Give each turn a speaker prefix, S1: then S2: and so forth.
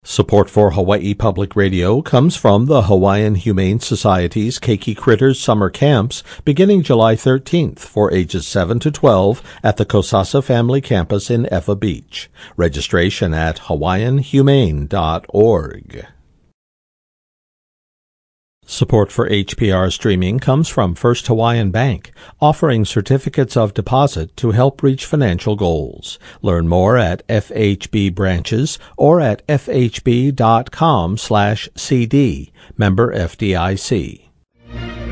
S1: Support for Hawaii Public Radio comes from the Hawaiian Humane Society's Keiki Critters Summer Camps beginning July 13th for ages 7 to 12 at the Kosasa Family Campus in Ewa Beach. Registration at hawaiianhumane.org. Support for HPR streaming comes from First Hawaiian Bank, offering certificates of deposit to help reach financial goals. Learn more at FHB branches or at fhb.com/cd. Member FDIC.